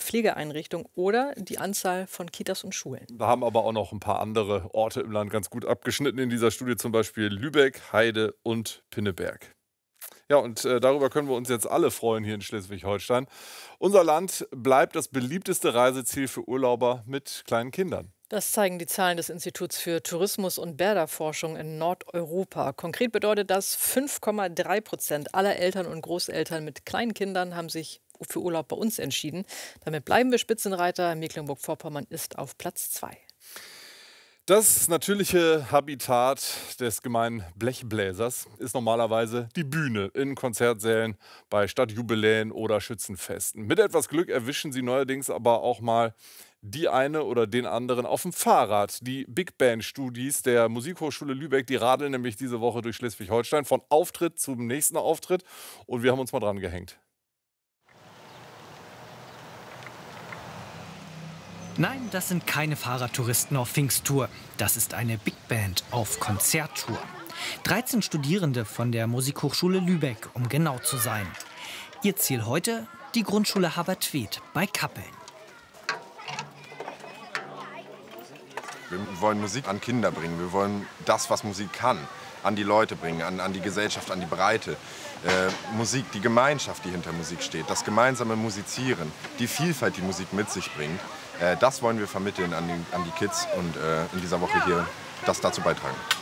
Pflegeeinrichtungen oder die Anzahl von Kitas und Schulen. Da haben aber auch noch ein paar andere Orte im Land ganz gut abgeschnitten in dieser Studie, zum Beispiel Lübeck, Heide und Pinneberg. Ja, und darüber können wir uns jetzt alle freuen hier in Schleswig-Holstein. Unser Land bleibt das beliebteste Reiseziel für Urlauber mit kleinen Kindern. Das zeigen die Zahlen des Instituts für Tourismus und Bäderforschung in Nordeuropa. Konkret bedeutet das, 5,3% aller Eltern und Großeltern mit kleinen Kindern haben sich für Urlaub bei uns entschieden. Damit bleiben wir Spitzenreiter. Mecklenburg-Vorpommern ist auf Platz 2. Das natürliche Habitat des gemeinen Blechbläsers ist normalerweise die Bühne in Konzertsälen, bei Stadtjubiläen oder Schützenfesten. Mit etwas Glück erwischen Sie neuerdings aber auch mal die eine oder den anderen auf dem Fahrrad. Die Big Band-Studis der Musikhochschule Lübeck, die radeln nämlich diese Woche durch Schleswig-Holstein von Auftritt zum nächsten Auftritt. Und wir haben uns mal dran gehängt. Nein, das sind keine Fahrradtouristen auf Pfingsttour. Das ist eine Big Band auf Konzerttour. 13 Studierende von der Musikhochschule Lübeck, um genau zu sein. Ihr Ziel heute? Die Grundschule Habertweed bei Kappeln. Wir wollen Musik an Kinder bringen. Wir wollen das, was Musik kann, an die Leute bringen, an die Gesellschaft, an die Breite. Musik, die Gemeinschaft, die hinter Musik steht, das gemeinsame Musizieren, die Vielfalt, die Musik mit sich bringt. Das wollen wir vermitteln an die Kids und in dieser Woche hier das dazu beitragen.